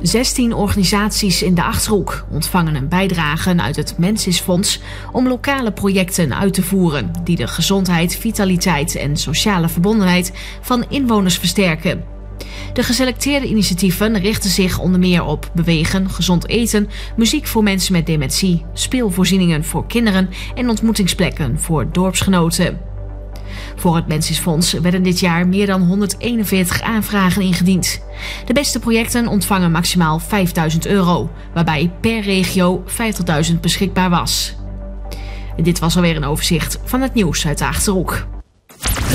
16 organisaties in de Achterhoek ontvangen een bijdrage uit het Mensisfonds om lokale projecten uit te voeren die de gezondheid, vitaliteit en sociale verbondenheid van inwoners versterken. De geselecteerde initiatieven richten zich onder meer op bewegen, gezond eten, muziek voor mensen met dementie, speelvoorzieningen voor kinderen en ontmoetingsplekken voor dorpsgenoten. Voor het Mensisfonds werden dit jaar meer dan 141 aanvragen ingediend. De beste projecten ontvangen maximaal €5.000, waarbij per regio €50.000 beschikbaar was. Dit was alweer een overzicht van het nieuws uit de Achterhoek.